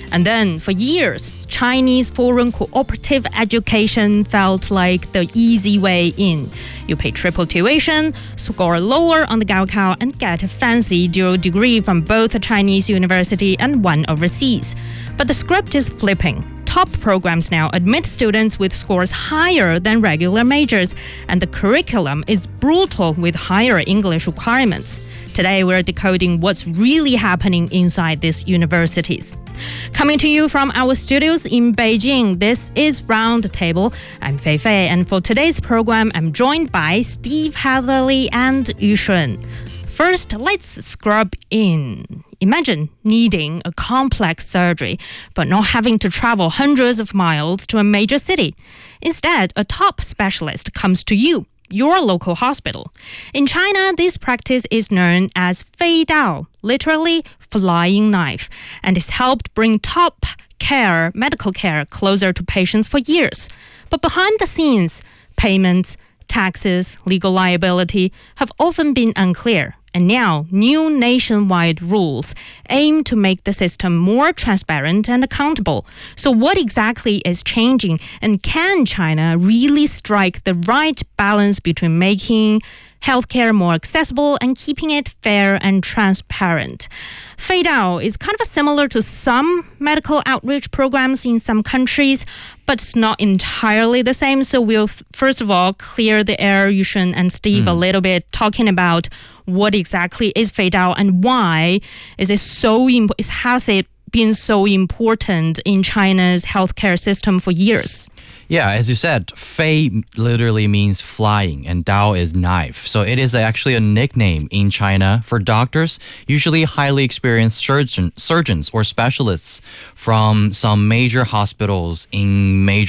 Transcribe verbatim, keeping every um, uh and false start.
And then, for years, Chinese foreign cooperative education felt like the easy way in. You pay triple tuition, score lower on the Gaokao, and get a fancy dual degree from both a Chinese university and one overseas. But the script is flipping. Top programs now admit students with scores higher than regular majors, and the curriculum is brutal with higher English requirements. Today, we're decoding what's really happening inside these universities. Coming to you from our studios in Beijing, this is Round Table. I'm Fei Fei, and for today's program, I'm joined by Steve Hatherley and Yu Shun. First, let's scrub in. Imagine needing a complex surgery, but not having to travel hundreds of miles to a major city. Instead, a top specialist comes to you, your local hospital. In China, this practice is known as Fei Dao, literally flying knife, and has helped bring top care, medical care, closer to patients for years. But behind the scenes, payments, taxes, legal liability have often been unclear. And now, new nationwide rules aim to make the system more transparent and accountable. So what exactly is changing? And can China really strike the right balance between making healthcare more accessible and keeping it fair and transparent? Fei Dao is kind of similar to some medical outreach programs in some countries, but it's not entirely the same. So we'll first of all clear the air, Yu Shun and Steve, mm. a little bit, talking about what exactly is Fei Dao and why is it so imp- has it been so important in China's healthcare system for years? Yeah, as you said, Fei literally means flying and Dao is knife. So it is actually a nickname in China for doctors, usually highly experienced surgeon, surgeons or specialists from some major hospitals in major